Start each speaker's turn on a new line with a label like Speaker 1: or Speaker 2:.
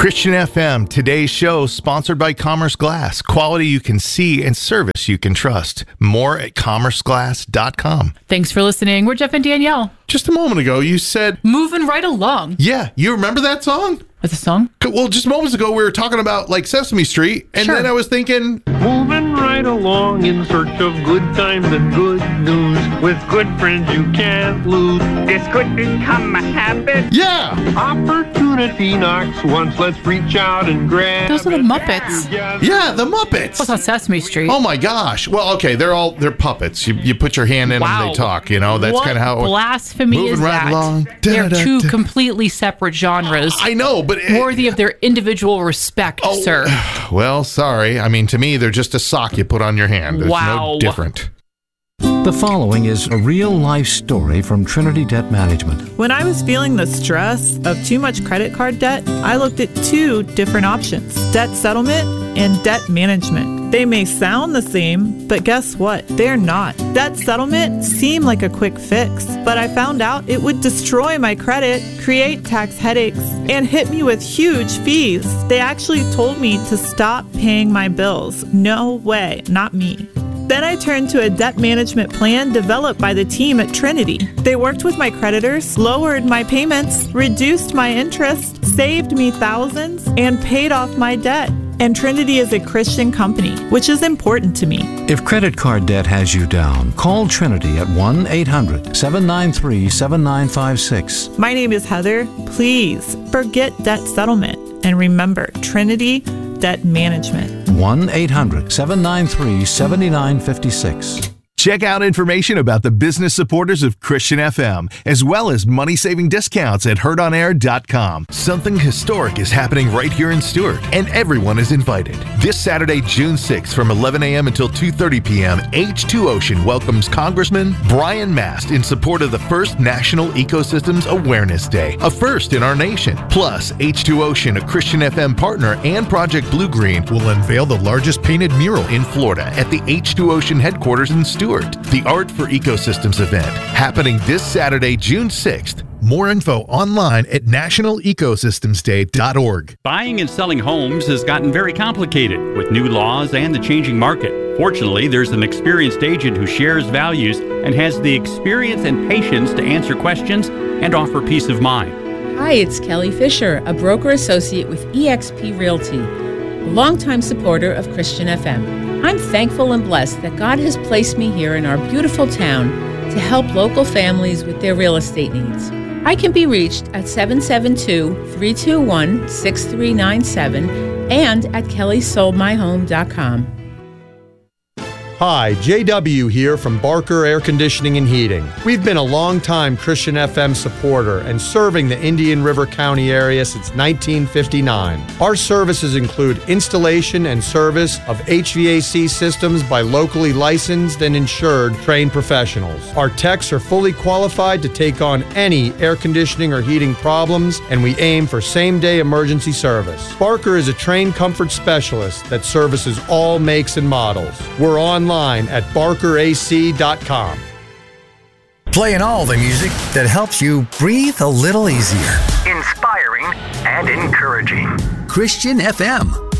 Speaker 1: Christian FM, today's show sponsored by Commerce Glass. Quality you can see and service you can trust. More at commerceglass.com.
Speaker 2: Thanks for listening. We're Jeff and Danielle.
Speaker 1: Just a moment ago, you said...
Speaker 2: Moving right along.
Speaker 1: Yeah, you remember that song?
Speaker 2: What's the song?
Speaker 1: Well, just moments ago, we were talking about, like, Sesame Street, and
Speaker 2: Sure.
Speaker 1: then I was thinking...
Speaker 3: Moving right along in search of good times and good news. With good friends you can't lose.
Speaker 4: This could become a habit.
Speaker 1: Yeah!
Speaker 3: Opportunity knocks once. Let's reach out and grab
Speaker 2: Those are the
Speaker 3: it
Speaker 2: Muppets.
Speaker 3: together.
Speaker 1: Yeah, the Muppets!
Speaker 2: What's on Sesame Street?
Speaker 1: Oh my gosh. Well, okay, they're puppets. You put your hand in
Speaker 2: Wow.
Speaker 1: and they talk, you know? That's
Speaker 2: What
Speaker 1: kind of how it
Speaker 2: blasphemy
Speaker 1: Moving
Speaker 2: is
Speaker 1: right
Speaker 2: that?
Speaker 1: along.
Speaker 2: They're two
Speaker 1: Da-da-da.
Speaker 2: completely separate genres.
Speaker 1: I know, but...
Speaker 2: Worthy of their individual respect, sir.
Speaker 1: Well, sorry. I mean, to me, they're just a sock you put on your hand. It's
Speaker 2: Wow.
Speaker 1: no different.
Speaker 5: The following is a real-life story from Trinity Debt Management.
Speaker 6: When I was feeling the stress of too much credit card debt, I looked at two different options: debt settlement and debt management. They may sound the same, but guess what? They're not. Debt settlement seemed like a quick fix, but I found out it would destroy my credit, create tax headaches, and hit me with huge fees. They actually told me to stop paying my bills. No way, not me. Then I turned to a debt management plan developed by the team at Trinity. They worked with my creditors, lowered my payments, reduced my interest, saved me thousands, and paid off my debt. And Trinity is a Christian company, which is important to me.
Speaker 5: If credit card debt has you down, call Trinity at 1-800-793-7956.
Speaker 6: My name is Heather. Please forget debt settlement and remember Trinity Debt Management.
Speaker 5: 1-800-793-7956.
Speaker 7: Check out information about the business supporters of Christian FM, as well as money-saving discounts at heardonair.com. Something historic is happening right here in Stuart, and everyone is invited. This Saturday, June 6th, from 11 a.m. until 2:30 p.m., H2 Ocean welcomes Congressman Brian Mast in support of the first National Ecosystems Awareness Day, a first in our nation. Plus, H2 Ocean, a Christian FM partner, and Project Blue Green will unveil the largest painted mural in Florida at the H2 Ocean headquarters in Stuart. The Art for Ecosystems event, happening this Saturday, June 6th. More info online at nationalecosystemsday.org.
Speaker 8: Buying and selling homes has gotten very complicated with new laws and the changing market. Fortunately, there's an experienced agent who shares values and has the experience and patience to answer questions and offer peace of mind.
Speaker 9: Hi, it's Kelly Fisher, a broker associate with eXp Realty, a longtime supporter of Christian FM. I'm thankful and blessed that God has placed me here in our beautiful town to help local families with their real estate needs. I can be reached at 772-321-6397 and at kellysoldmyhome.com.
Speaker 10: Hi, JW here from Barker Air Conditioning and Heating. We've been a long-time Christian FM supporter and serving the Indian River County area since 1959. Our services include installation and service of HVAC systems by locally licensed and insured trained professionals. Our techs are fully qualified to take on any air conditioning or heating problems, and we aim for same-day emergency service. Barker is a trained comfort specialist that services all makes and models. We're online at barkerac.com.
Speaker 11: Playing all the music that helps you breathe a little easier.
Speaker 4: Inspiring and encouraging.
Speaker 11: Christian FM.